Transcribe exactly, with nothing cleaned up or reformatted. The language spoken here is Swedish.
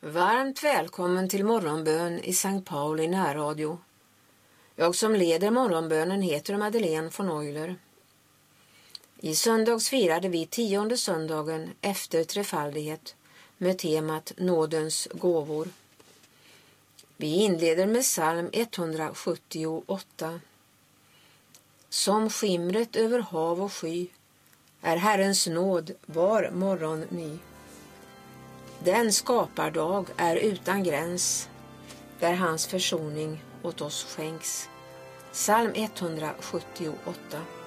Varmt välkommen till morgonbön i Sankt Pauli närradio. Jag som leder morgonbönen heter Madeleine von Euler. I söndags firade vi tionde söndagen efter trefaldighet med temat Nådens gåvor. Vi inleder med psalm etthundrasjuttioåtta. Som skimret över hav och sky är Herrens nåd var morgon ny. Den skapardag är utan gräns, där hans försoning åt oss skänks. Psalm etthundrasjuttioåtta.